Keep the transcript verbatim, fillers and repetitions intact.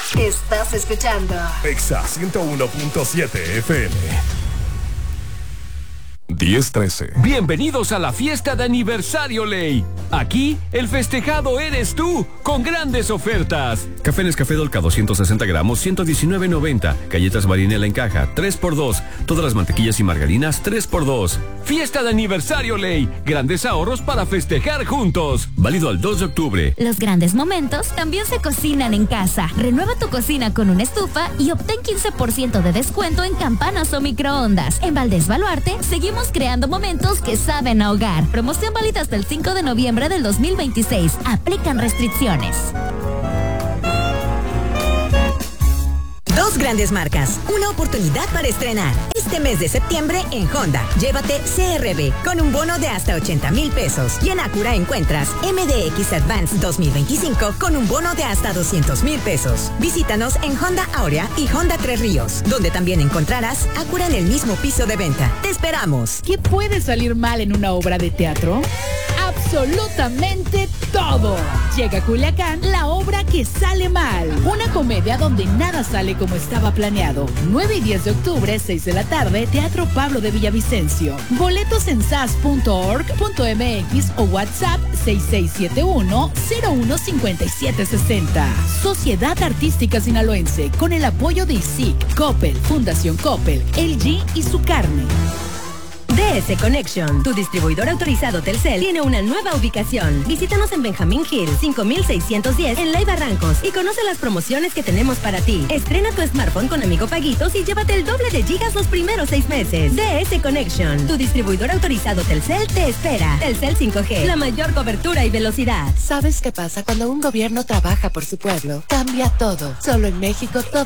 Estás escuchando Exa ciento uno punto siete F M. diez trece. Bienvenidos a la fiesta de aniversario Ley. Aquí, el festejado eres tú, con grandes ofertas. Café Nescafé Dolca doscientos sesenta gramos, ciento diecinueve noventa. Galletas Marinela en caja, tres por dos. Todas las mantequillas y margarinas, tres por dos. Fiesta de aniversario Ley. Grandes ahorros para festejar juntos. Válido al dos de octubre. Los grandes momentos también se cocinan en casa. Renueva tu cocina con una estufa y obtén quince por ciento de descuento en campanas o microondas. En Valdés Baluarte, seguimos creando momentos que saben a hogar. Promoción válida hasta el cinco de noviembre del dos mil veintiséis. Aplican restricciones. Dos grandes marcas, una oportunidad para estrenar. Este mes de septiembre en Honda, llévate C R V con un bono de hasta ochenta mil pesos. Y en Acura encuentras M D X Advance dos mil veinticinco con un bono de hasta doscientos mil pesos. Visítanos en Honda Aurea y Honda Tres Ríos, donde también encontrarás Acura en el mismo piso de venta. ¡Te esperamos! ¿Qué puede salir mal en una obra de teatro? Absolutamente todo. Llega a Culiacán la obra que sale mal. Una comedia donde nada sale como estaba planeado. nueve y diez de octubre, seis de la tarde, Teatro Pablo de Villavicencio. Boletos en sas punto org punto m x o WhatsApp seis seis siete uno cero uno cinco siete seis cero. Sociedad Artística Sinaloense, con el apoyo de I S I C, Coppel, Fundación Coppel, L G y su carne. D S Connection, tu distribuidor autorizado Telcel, tiene una nueva ubicación. Visítanos en Benjamín Hill, cinco mil seiscientos diez en Ley Barrancos y conoce las promociones que tenemos para ti. Estrena tu smartphone con Amigo Paguitos y llévate el doble de gigas los primeros seis meses. D S Connection, tu distribuidor autorizado Telcel, te espera. Telcel cinco G, la mayor cobertura y velocidad. ¿Sabes qué pasa cuando un gobierno trabaja por su pueblo? Cambia todo. Solo en México todo